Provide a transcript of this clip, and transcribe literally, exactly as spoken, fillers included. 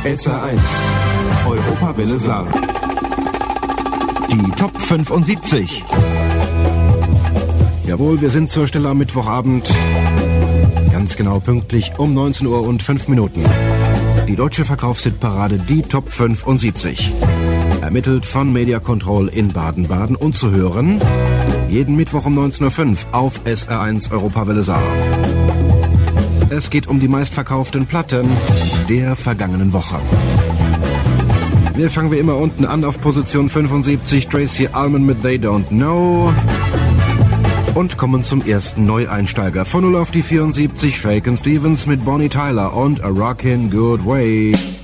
S R eins Europawelle Saar. Die Top fünfundsiebzig. Jawohl, wir sind zur Stelle am Mittwochabend. Ganz genau pünktlich um neunzehn Uhr und fünf Minuten. Die deutsche Verkaufshitparade, die Top fünfundsiebzig. Ermittelt von Media Control in Baden-Baden und zu hören jeden Mittwoch um neunzehn Uhr fünf auf S R eins Europawelle Saar. Es geht um die meistverkauften Platten der vergangenen Woche. Wir fangen wie immer unten an auf Position fünfundsiebzig, Tracy Ullman mit They Don't Know. Und kommen zum ersten Neueinsteiger. Von null auf die vierundsiebzig, Shakin' Stevens mit Bonnie Tyler und A Rockin' Good Way.